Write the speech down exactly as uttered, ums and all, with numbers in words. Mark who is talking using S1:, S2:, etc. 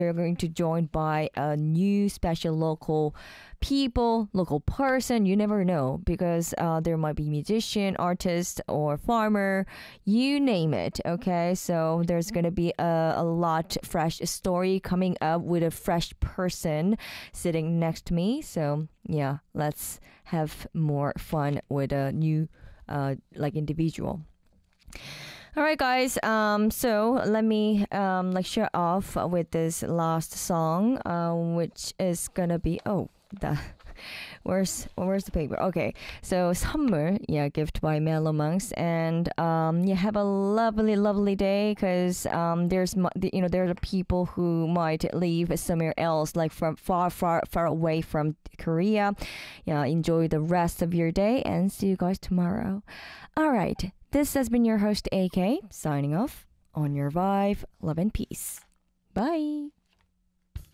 S1: They're going to join by a new special local people, local person. You never know because uh, there might be musician, artist, or farmer, you name it. Okay, so there's gonna be a, a lot fresh story coming up with a fresh person sitting next to me. So yeah, let's have more fun with a new uh, like individual. All right, guys. Um, so let me um like share off with this last song, uh, which is gonna be oh the where's where's the paper? Okay, so 선물, yeah, gift by Mellow Monks, and um, yeah, have a lovely, lovely day, cause um, there's mu- the- you know there are people who might live somewhere else, like from far, far, far away from Korea. Yeah, enjoy the rest of your day, and see you guys tomorrow. All right. This has been your host, A K, signing off on your vibe, love and peace. Bye.